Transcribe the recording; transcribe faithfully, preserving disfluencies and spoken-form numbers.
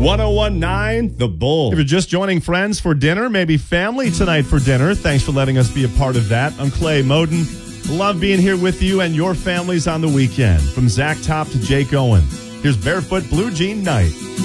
one oh one point nine The Bull. If you're just joining friends for dinner, maybe family tonight for dinner, thanks for letting us be a part of that. I'm Clay Moden. Love being here with you and your families on the weekend. From Zach Top to Jake Owen, here's Barefoot Blue Jean Night.